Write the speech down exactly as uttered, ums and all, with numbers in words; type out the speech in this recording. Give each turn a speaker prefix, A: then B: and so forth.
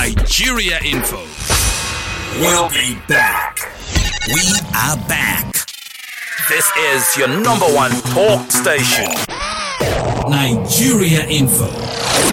A: Nigeria Info.
B: We'll be back.
C: We are back.
B: This is your number one talk station.
C: Nigeria Info.